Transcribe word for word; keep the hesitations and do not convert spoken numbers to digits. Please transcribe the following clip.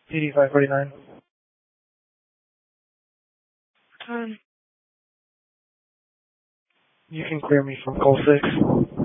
eighty-five forty-nine. Um, You can clear me from call six.